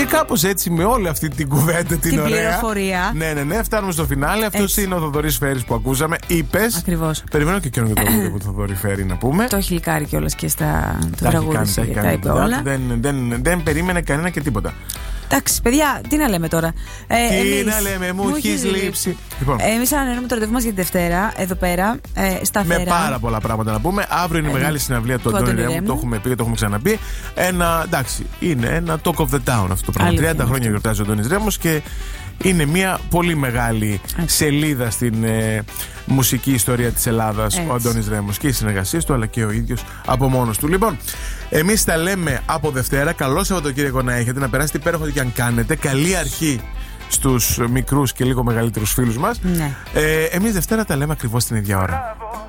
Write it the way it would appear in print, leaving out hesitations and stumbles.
Και κάπως έτσι, με όλη αυτή την κουβέντα την ωραία. πληροφορία. Ναι, φτάνουμε στο φινάλε. Αυτός είναι ο Θοδωρής Φέρης που ακούσαμε. Είπες. Ακριβώς. Περιμένω και καινούργιο τραγούδι από τον Θοδωρή Φέρη να πούμε. Το έχει λικάρει κιόλας και στα τραγούδια. Τα είπε όλα. Δεν περίμενε κανένα και τίποτα. Εντάξει, παιδιά, τι να λέμε τώρα. Τι να λέμε, μου έχεις λείψει. Λοιπόν, εμείς ανανεώνουμε το ραντεβού μας για τη Δευτέρα, εδώ πέρα, σταθερά. Με πάρα πολλά πράγματα να πούμε. Αύριο είναι η μεγάλη συναυλία του Αντώνη Ρέμου. Το έχουμε πει και το έχουμε ξαναπεί. Εντάξει, είναι ένα talk of the town αυτό το πράγμα. 30 χρόνια γιορτάζει ο Αντώνης Ρέμος και είναι μια πολύ μεγάλη σελίδα στην μουσική ιστορία της Ελλάδας. Ο Αντώνης Ρέμος και οι συνεργασίες του, αλλά και ο ίδιος από μόνος του. Λοιπόν, εμείς τα λέμε από Δευτέρα. Καλό Σαββατοκύριακο να έχετε, να περάσετε υπέροχο και αν κάνετε. Καλή αρχή στους μικρούς και λίγο μεγαλύτερους φίλους μας. Εμείς Δευτέρα τα λέμε ακριβώς την ίδια ώρα.